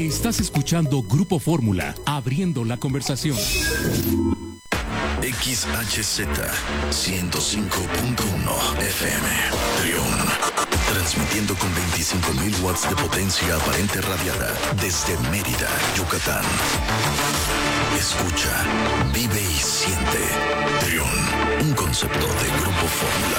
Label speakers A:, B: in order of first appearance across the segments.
A: Estás escuchando Grupo Fórmula, abriendo la conversación.
B: XHZ 105.1 FM Trión, transmitiendo con 25.000 watts de potencia aparente radiada desde Mérida, Yucatán. Escucha, vive y siente Trión, un concepto de Grupo Fórmula.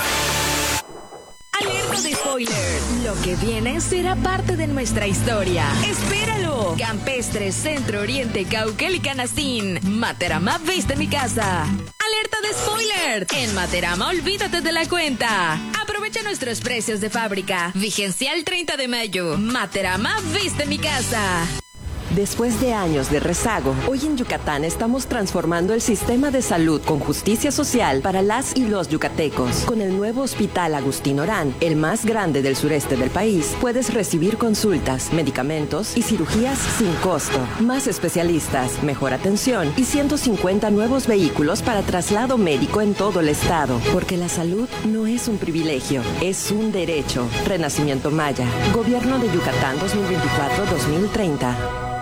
C: Alerta de spoiler. Lo que viene será parte de nuestra historia. ¡Espéralo! Campestre, Centro Oriente, Cauquel y Canastín. Materama viste mi casa. ¡Alerta de spoiler! En Materama, olvídate de la cuenta. Aprovecha nuestros precios de fábrica. Vigencia el 30 de mayo. Materama viste mi casa.
D: Después de años de rezago, hoy en Yucatán estamos transformando el sistema de salud con justicia social para las y los yucatecos. Con el nuevo Hospital Agustín Orán, el más grande del sureste del país, puedes recibir consultas, medicamentos y cirugías sin costo. Más especialistas, mejor atención y 150 nuevos vehículos para traslado médico en todo el estado. Porque la salud no es un privilegio, es un derecho. Renacimiento Maya, Gobierno de Yucatán 2024-2030.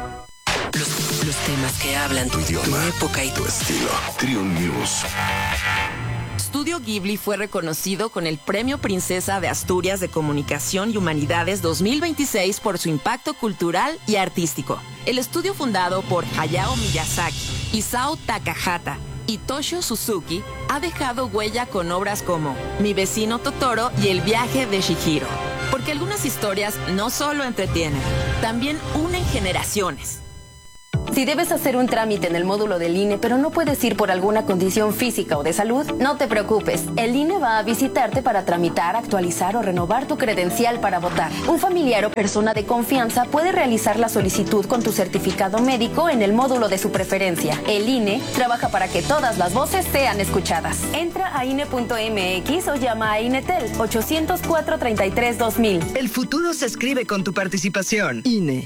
E: Los temas que hablan tu idioma, tu época y tu estilo.
B: Trión News.
F: Estudio Ghibli fue reconocido con el Premio Princesa de Asturias de Comunicación y Humanidades 2026 por su impacto cultural y artístico. El estudio, fundado por Hayao Miyazaki, Isao Takahata y Toshio Suzuki, ha dejado huella con obras como Mi vecino Totoro y El viaje de Chihiro. Porque algunas historias no solo entretienen, también unen generaciones.
G: Si debes hacer un trámite en el módulo del INE, pero no puedes ir por alguna condición física o de salud, no te preocupes. El INE va a visitarte para tramitar, actualizar o renovar tu credencial para votar. Un familiar o persona de confianza puede realizar la solicitud con tu certificado médico en el módulo de su preferencia. El INE trabaja para que todas las voces sean escuchadas. Entra a INE.mx o llama a INETEL 804-33-2000.
H: El futuro se escribe con tu participación. INE.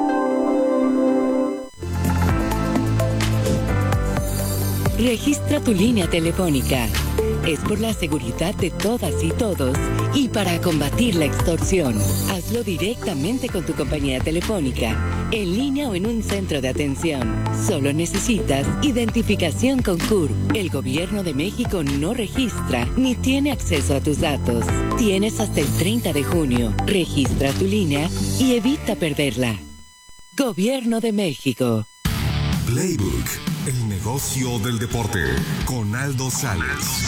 I: Registra tu línea telefónica. Es por la seguridad de todas y todos y para combatir la extorsión. Hazlo directamente con tu compañía telefónica, en línea o en un centro de atención. Solo necesitas identificación con CURP. El Gobierno de México no registra ni tiene acceso a tus datos. Tienes hasta el 30 de junio. Registra tu línea y evita perderla. Gobierno de México.
J: Playbook, el negocio del deporte, con Aldo Sales.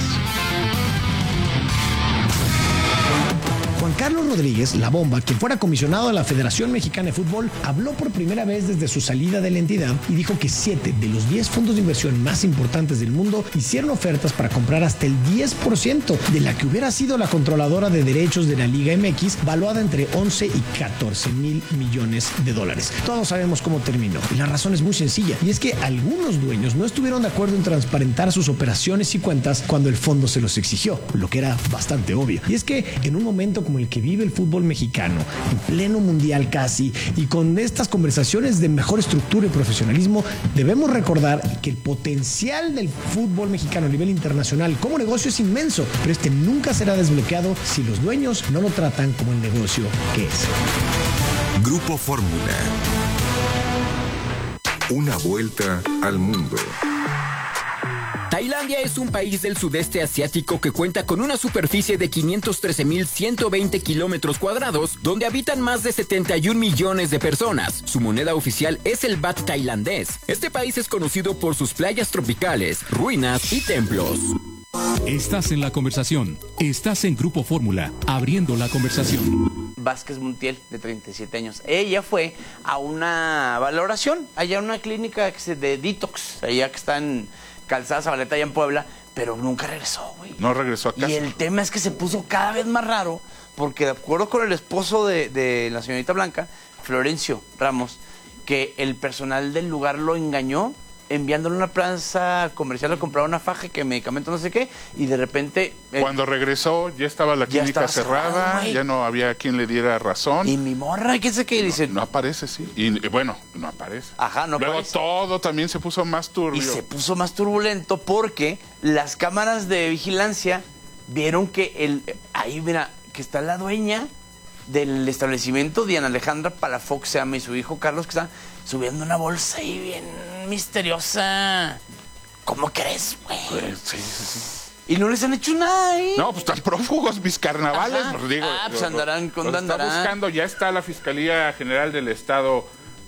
K: Juan Carlos Rodríguez, La Bomba, quien fuera comisionado de la Federación Mexicana de Fútbol, habló por primera vez desde su salida de la entidad y dijo que 7 de los 10 fondos de inversión más importantes del mundo hicieron ofertas para comprar hasta el 10% de la que hubiera sido la controladora de derechos de la Liga MX, valuada entre 11 y 14 mil millones de dólares. Todos sabemos cómo terminó y la razón es muy sencilla, y es que algunos dueños no estuvieron de acuerdo en transparentar sus operaciones y cuentas cuando el fondo se los exigió, lo que era bastante obvio. Y es que en un momento como el que vive el fútbol mexicano, en pleno mundial casi, y con estas conversaciones de mejor estructura y profesionalismo, debemos recordar que el potencial del fútbol mexicano a nivel internacional como negocio es inmenso, pero este nunca será desbloqueado si los dueños no lo tratan como el negocio que es.
J: Grupo Fórmula. Una vuelta al mundo.
L: Tailandia es un país del sudeste asiático que cuenta con una superficie de 513.120 kilómetros cuadrados, donde habitan más de 71 millones de personas. Su moneda oficial es el baht tailandés. Este país es conocido por sus playas tropicales, ruinas y templos.
A: Estás en la conversación. Estás en Grupo Fórmula, abriendo la conversación.
M: Vázquez Montiel, de 37 años. Ella fue a una valoración, allá en una clínica de detox, allá que está en Calzada Zabaleta, allá en Puebla, pero nunca regresó, güey.
N: No regresó a casa.
M: Y el tema es que se puso cada vez más raro, porque de acuerdo con el esposo de la señorita Blanca, Florencio Ramos, que el personal del lugar lo engañó enviándole una plaza comercial a comprar una faja, que medicamento no sé qué, y de repente...
N: Cuando regresó ya estaba la clínica cerrada, ya no había quien le diera razón.
M: Y mi morra, ¿qué sé qué? Dice...
N: No aparece, sí. Y bueno, no aparece.
M: Ajá, no
N: Luego
M: aparece.
N: todo también se puso más turbio.
M: Y se puso más turbulento porque las cámaras de vigilancia vieron que ahí, mira, que está la dueña del establecimiento Diana Alejandra Palafox se llama, y su hijo Carlos, que está subiendo una bolsa ahí bien misteriosa. ¿Cómo crees, güey?
N: Sí.
M: Y no les han hecho nada ahí.
N: No, pues están prófugos mis carnavales. Pues digo,
M: pues andarán con andarán.
N: Está buscando, ya está la Fiscalía General del Estado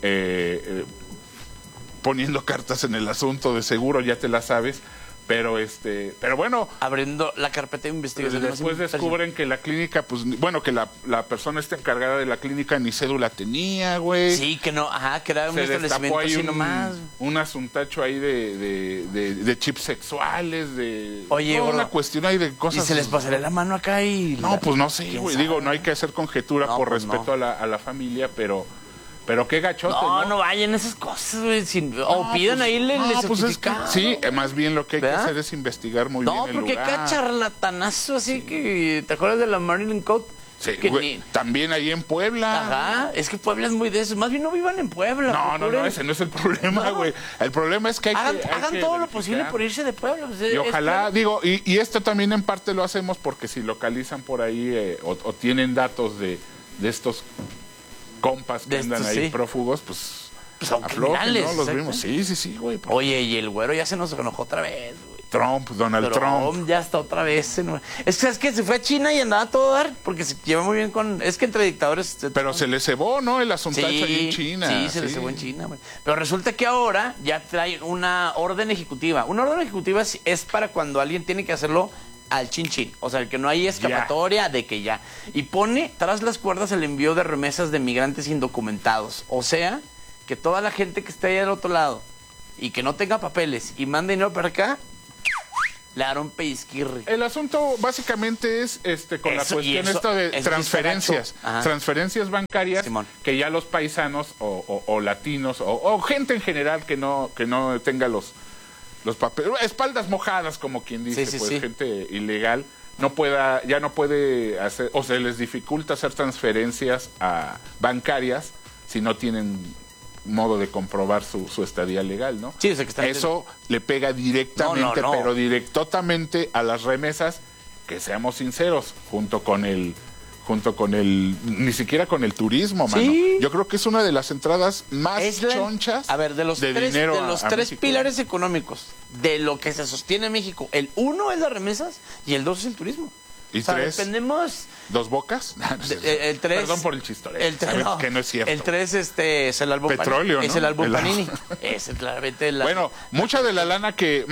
N: poniendo cartas en el asunto, de seguro ya te la sabes. Pero bueno,
M: abriendo la carpeta de investigación.
N: Después descubren que la clínica, pues, bueno, que la persona encargada de la clínica ni cédula tenía, güey.
M: Sí, que no, que era un establecimiento así nomás.
N: Un asuntacho ahí de chips sexuales,
M: Oye,
N: una cuestión ahí de cosas.
M: ¿Y se les pasaría la mano acá y...?
N: No, pues no sé, güey. Digo, no hay que hacer conjetura por respeto a la familia, pero qué gachote, ¿no?
M: No vayan esas cosas, güey. O pidan ahí el certificado.
N: Sí, más bien lo que hay que hacer es investigar muy bien el lugar.
M: No, porque acá charlatanazo, así que... ¿Te acuerdas de la Marilyn Code?
N: Sí, güey, también ahí en Puebla.
M: Ajá, es que Puebla es muy de eso. Más bien no vivan en Puebla.
N: No, ese no es el problema, güey. El problema es que
M: hagan todo lo posible por irse de Puebla.
N: Y ojalá, digo, y esto también en parte lo hacemos porque si localizan por ahí o tienen datos de estos compas que andan ahí prófugos, pues
M: son criminales,
N: ¿no? Los vimos. Sí, güey.
M: Oye, y el güero ya se nos enojó otra vez, güey.
N: Donald Trump.
M: Ya está otra vez. Es que se fue a China y andaba a todo dar, porque se lleva muy bien con... Es que entre dictadores...
N: Pero se le cebó, ¿no? El asuntacho ahí en China.
M: Sí, se le cebó en China, güey. Pero resulta que ahora ya trae una orden ejecutiva. Una orden ejecutiva es para cuando alguien tiene que hacerlo al chin. O sea, que no hay escapatoria de que ya. Y pone tras las cuerdas el envío de remesas de migrantes indocumentados. O sea, que toda la gente que esté ahí al otro lado y que no tenga papeles y manda dinero para acá, le daron pellizquirri.
N: El asunto básicamente es con la cuestión de transferencias. Transferencias bancarias, Simón, que ya los paisanos o latinos o gente en general que no tenga los papeles, espaldas mojadas, como quien dice, gente ilegal, ya no puede hacer, o se les dificulta hacer transferencias bancarias si no tienen modo de comprobar su estadía legal, ¿no?
M: Sí, o sea, que
N: eso le pega directamente, pero directamente a las remesas, que seamos sinceros, junto con el ni siquiera con el turismo, mano. ¿Sí? Yo creo que es una de las entradas más chonchas
M: de los tres pilares económicos de lo que se sostiene en México. El 1 es las remesas y el 2 es el turismo.
N: ¿Y 3?
M: Dependemos...
N: ¿Dos bocas?
M: El 3...
N: Perdón por el chistore.
M: El 3,
N: que no es cierto.
M: El 3 es el álbum
N: Petróleo,
M: Panini.
N: ¿no?
M: Es el álbum Panini. Es claramente
N: Bueno, mucha de la lana que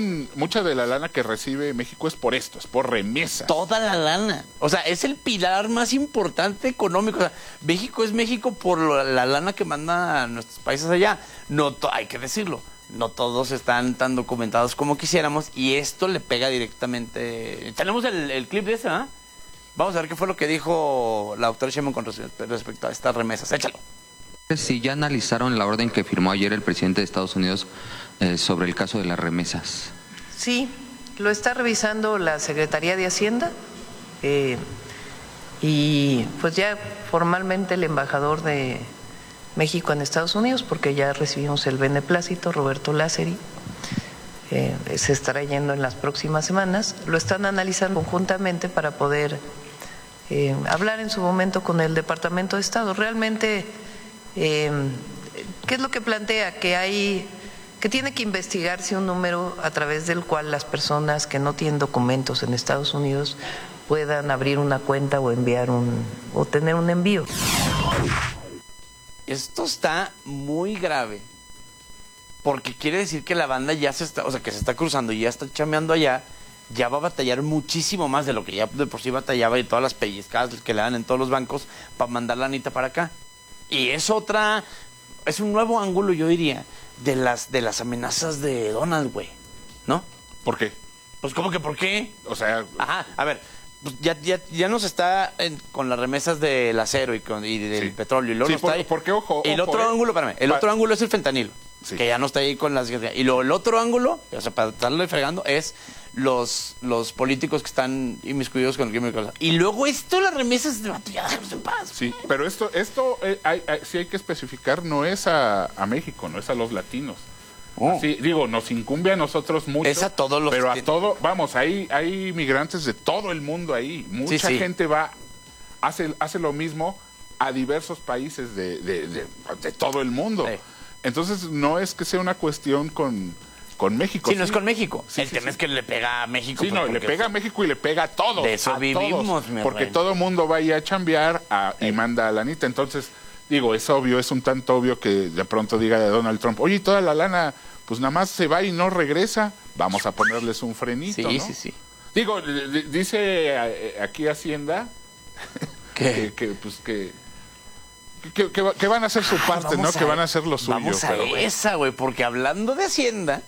N: recibe México es por esto, es por remesas.
M: Toda la lana. O sea, es el pilar más importante económico. O sea, México es México por la lana que manda a nuestros países allá. Hay que decirlo. No todos están tan documentados como quisiéramos y esto le pega directamente. Tenemos el clip de ese, ¿ah? Vamos a ver qué fue lo que dijo la doctora Sheinbaum con respecto a estas remesas. Échalo.
O: Si ya analizaron la orden que firmó ayer el presidente de Estados Unidos sobre el caso de las remesas.
P: Sí, lo está revisando la Secretaría de Hacienda y pues ya formalmente el embajador de México en Estados Unidos, porque ya recibimos el beneplácito, Roberto Lázari, se estará yendo en las próximas semanas. Lo están analizando conjuntamente para poder hablar en su momento con el Departamento de Estado. Realmente, ¿qué es lo que plantea? Que tiene que investigarse un número a través del cual las personas que no tienen documentos en Estados Unidos puedan abrir una cuenta o enviar o tener un envío.
M: Esto está muy grave, porque quiere decir que la banda ya que se está cruzando y ya está chameando allá, ya va a batallar muchísimo más de lo que ya de por sí batallaba y todas las pellizcadas que le dan en todos los bancos para mandar la anita para acá. Y es un nuevo ángulo, yo diría, de las amenazas de Donald, güey, ¿no?
N: ¿Por qué?
M: Pues, ¿cómo que por qué?
N: O sea...
M: Ajá, a ver... Pues ya nos está con las remesas del acero y del petróleo. Y luego está ahí.
N: Porque, ojo,
M: el otro ángulo, otro ángulo es el fentanilo, que ya no está ahí con las... Y luego el otro ángulo, o sea, para estarle fregando, es los políticos que están inmiscuidos con el crimen organizado. Y luego las remesas de vato, ya déjanos en paz.
N: Sí, pero esto sí hay que especificar, no es a México, no es a los latinos. Sí, digo, nos incumbe a nosotros mucho.
M: Es a todos los
N: pero hay migrantes de todo el mundo ahí. Mucha gente va hace lo mismo a diversos países de todo el mundo. Sí. Entonces, no es que sea una cuestión con México.
M: Sí, no es con México. El tema es que le pega a México.
N: Sí, no, le pega a México y le pega a todos.
M: De eso vivimos,
N: porque todo el mundo va a chambear y manda a la lanita. Entonces, digo, es obvio, es un tanto obvio que de pronto diga de Donald Trump, oye, toda la lana, pues nada más se va y no regresa. Vamos a ponerles un frenito, ¿no?
M: Sí.
N: Digo, dice aquí Hacienda que van a hacer su parte, ¿no? Que van a hacer lo suyo.
M: Vamos a esa, güey, porque hablando de Hacienda,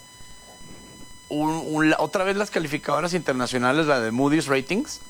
M: otra vez las calificadoras internacionales, la de Moody's Ratings,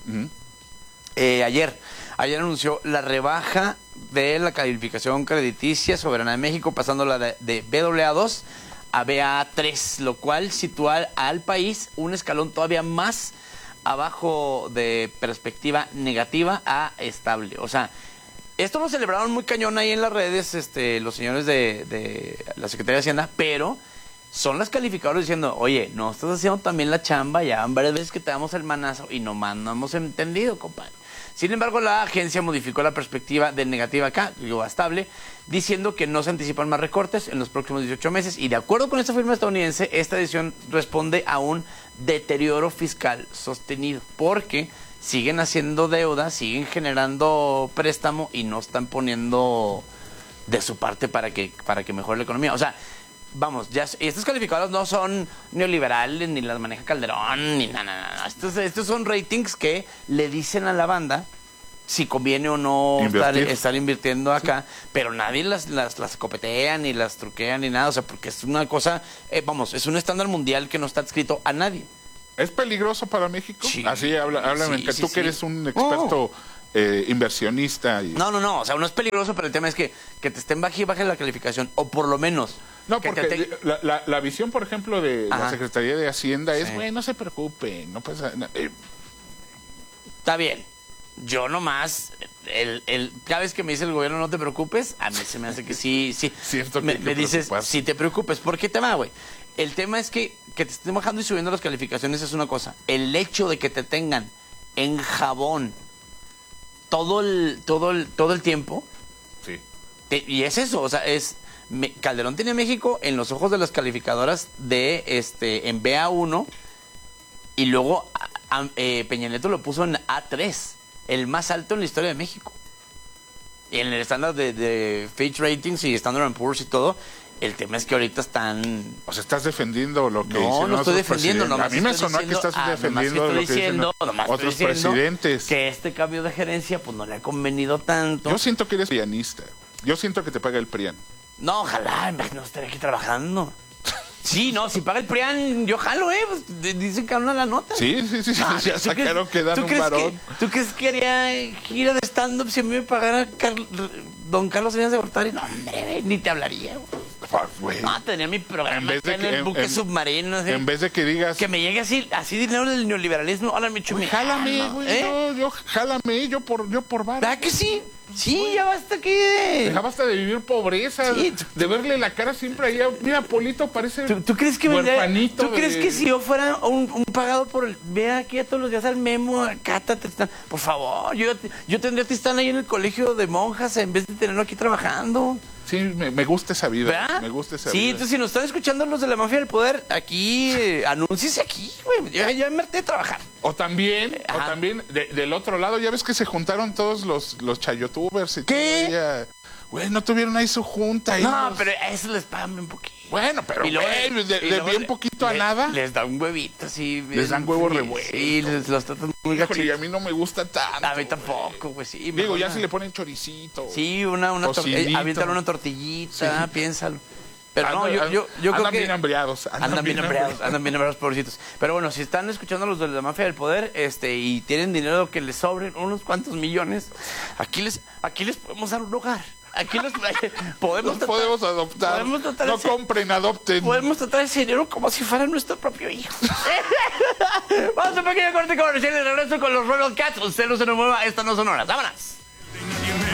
M: ayer anunció la rebaja de la calificación crediticia soberana de México, pasándola de Baa2 a Baa3, lo cual sitúa al país un escalón todavía más abajo de perspectiva negativa a estable. O sea, esto lo celebraron muy cañón ahí en las redes los señores de la Secretaría de Hacienda, pero son las calificadoras diciendo, oye, no estás haciendo también la chamba, ya van varias veces que te damos el manazo y nomás no hemos entendido, compadre. Sin embargo, la agencia modificó la perspectiva de negativa acá, a estable, diciendo que no se anticipan más recortes en los próximos 18 meses. Y de acuerdo con esta firma estadounidense, esta decisión responde a un deterioro fiscal sostenido, porque siguen haciendo deuda, siguen generando préstamo y no están poniendo de su parte para que mejore la economía. O sea, vamos, ya estos calificadoras no son neoliberales, ni las maneja Calderón, ni nada. Estos son ratings que le dicen a la banda si conviene o no estar invirtiendo acá, pero nadie las copetea, ni las truquea, ni nada. O sea, porque es una cosa, es un estándar mundial que no está adscrito a nadie.
N: ¿Es peligroso para México? Sí. Así, háblame, que tú que eres un experto inversionista.
M: No, o sea, no es peligroso, pero el tema es que te estén baje la calificación, o por lo menos...
N: No, porque la visión, por ejemplo, de la Secretaría de Hacienda es, güey, no se preocupe, no pasa nada.
M: Está bien. Yo nomás, cada vez que me dice el gobierno no te preocupes, a mí se me hace que sí.
N: Cierto que
M: me dices, sí te preocupes. ¿Por qué te va, güey? El tema es que te estén bajando y subiendo las calificaciones es una cosa. El hecho de que te tengan en jabón todo el tiempo.
N: Sí.
M: Y es eso, o sea, Calderón tiene a México en los ojos de las calificadoras en Ba1 y luego Peña Nieto lo puso en A3, el más alto en la historia de México. Y en el estándar de Fitch Ratings y Standard & Poor's y todo, el tema es que ahorita están...
N: O sea, ¿estás defendiendo lo que dicen
M: no estoy defendiendo,
N: a mí me sonó que estás defendiendo lo que dicen otros presidentes.
M: Que este cambio de gerencia pues no le ha convenido tanto.
N: Yo siento que eres prianista. Yo siento que te paga el PRIAN.
M: No, ojalá, no estaré aquí trabajando. Sí, no, si paga el PRIAN, yo jalo, pues, dicen que hablan la nota.
N: Sí, ya sacaron que dan un varón.
M: ¿Tú crees que haría gira de stand-up si a mí me pagara don Carlos Salinas de Gortari? No, hombre, ni te hablaría, güey. No, tenía mi programa en el buque submarino. Así,
N: en vez de que digas...
M: Que me llegue así dinero del neoliberalismo, ahora me chume.
N: Jálame, güey, jálame, yo por bar.
M: ¿Verdad que sí? Sí, ya basta aquí
N: Ya basta de vivir pobreza, de verle la cara siempre ahí. Mira, Polito parece
M: ¿Tú crees que
N: huerfanito.
M: ¿Tú crees que si yo fuera un pagado por el... Ve aquí a todos los días al Memo, acá, por favor, yo tendría que estar ahí en el colegio de monjas en vez de tenerlo aquí trabajando.
N: Sí, me gusta esa vida.
M: ¿Verdad?
N: Me gusta esa
M: vida. Sí, entonces si nos están escuchando los de la mafia del poder, aquí, anúnciese aquí, güey. Ya me harté de trabajar.
N: O también del otro lado, ya ves que se juntaron todos los chayotubers y
M: ¿qué?
N: Güey, no tuvieron ahí su junta.
M: No, pero a eso les pagan un poquito.
N: Bueno, pero de bien poquito a nada.
M: Les dan un huevito, sí.
N: Les dan huevos revueltos.
M: Sí, los tratan muy gachitos.
N: Y a mí no me gusta tanto.
M: A mí tampoco, güey, sí.
N: Digo, ya se le ponen choricito.
M: Sí, avientan una tortillita, piénsalo. Pero no, yo creo
N: que...
M: Andan bien hambreados, pobrecitos. Pero bueno, si están escuchando los de la mafia del poder y tienen dinero que les sobren, unos cuantos millones, aquí les podemos dar un hogar. Aquí podemos
N: adoptar. No compren, adopten.
M: Podemos tratar ese dinero como si fuera nuestro propio hijo. Vamos a un pequeño corte comercial y regreso con los Royal Cats. Usted no se nos mueva, estas no son horas. ¡Vámonos!